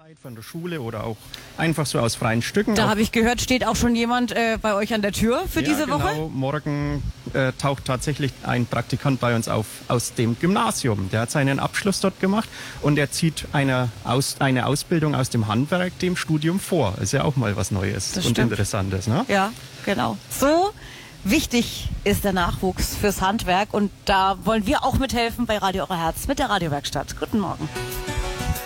Von der Schule oder auch einfach so aus freien Stücken. Da habe ich gehört, steht auch schon jemand bei euch an der Tür für diese Woche? Genau. Morgen taucht tatsächlich ein Praktikant bei uns auf aus dem Gymnasium. Der hat seinen Abschluss dort gemacht und er zieht eine Ausbildung aus dem Handwerk dem Studium vor. Ist ja auch mal was Neues und Interessantes, ne? Ja, genau. So wichtig ist der Nachwuchs fürs Handwerk und da wollen wir auch mithelfen bei Radio Euer Herz mit der Radiowerkstatt. Guten Morgen.